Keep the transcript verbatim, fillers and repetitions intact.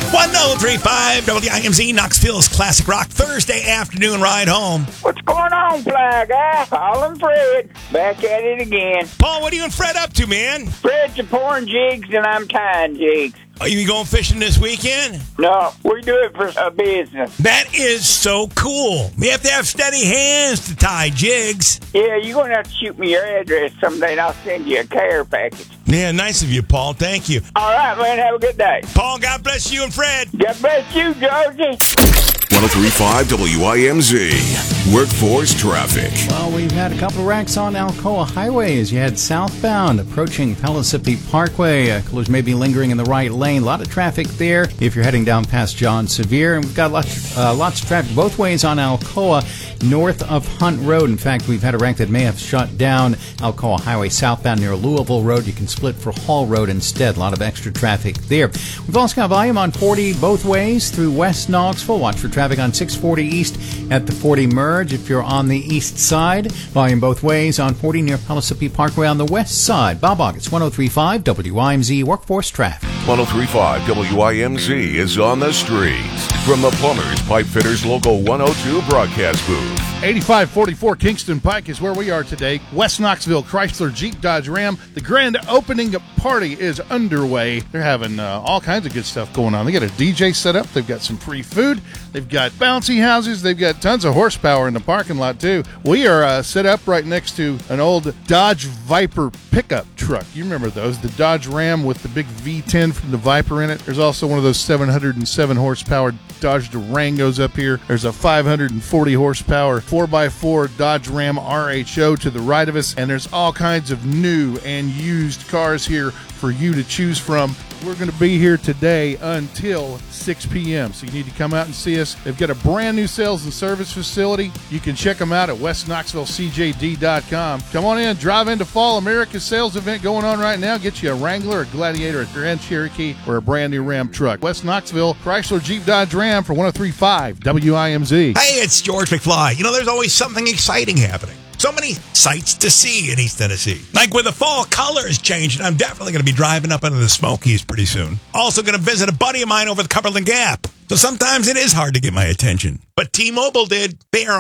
one oh three point five W I M Z, Knoxville's classic rock Thursday afternoon ride home. What's going on, Fly Guy? Paul and Fred. Back at it again. Paul, what are you and Fred up to, man? Fred's a pouring jigs and I'm tying jigs. Are you going fishing this weekend? No, we do it for a business. That is so cool. We have to have steady hands to tie jigs. Yeah, you're going to have to shoot me your address someday and I'll send you a care package. Yeah, nice of you, Paul. Thank you. All right, man. Have a good day. Paul, God bless you and Fred. God bless you, Georgie. one oh three point five W I M Z, Workforce Traffic. Well, we've had a couple of wrecks on Alcoa Highway as you head southbound, approaching Pellissippi Parkway. Uh, collision may be lingering in the right lane. A lot of traffic there if you're heading down past John Sevier. And we've got lots, uh, lots of traffic both ways on Alcoa, north of Hunt Road. In fact, we've had a wreck that may have shut down Alcoa Highway southbound near Louisville Road. You can split for Hall Road instead. A lot of extra traffic there. We've also got volume on forty both ways through West Knoxville. Watch for traffic on six forty East at the forty merge. If you're on the east side, volume both ways on forty near Pellissippi Parkway on the west side. Bob August, one oh three point five W I M Z Workforce Traffic. one oh three point five W I M Z is on the streets from the Plumbers Pipe Fitters Local one oh two broadcast booth. eighty-five forty-four Kingston Pike is where we are today. West Knoxville Chrysler Jeep Dodge Ram. The grand opening party is underway. They're having uh, all kinds of good stuff going on. They got a D J set up. They've got some free food. They've got bouncy houses. They've got tons of horsepower in the parking lot, too. We are uh, set up right next to an old Dodge Viper pickup truck. You remember those, the Dodge Ram with the big V ten from the Viper in it. There's also one of those seven hundred seven horsepower Dodge Durangos up here. There's a five hundred forty horsepower four by four Dodge Ram R H O to the right of us, and there's all kinds of new and used cars here for you to choose from. We're going to be here today until six p.m., so you need to come out and see us. They've got a brand new sales and service facility. You can check them out at west knoxville c j d dot com. Come on in, drive into Fall America's sales event going on right now. Get you a Wrangler, a Gladiator, a Grand Cherokee, or a brand new Ram truck. West Knoxville, Chrysler Jeep Dodge Ram for one oh three point five W I M Z. Hey, it's George McFly. You know, there's always something exciting happening. So many sights to see in East Tennessee. Like with the fall colors changing, I'm definitely going to be driving up into the Smokies pretty soon. Also going to visit a buddy of mine over the Cumberland Gap. So sometimes it is hard to get my attention. But T-Mobile did. They are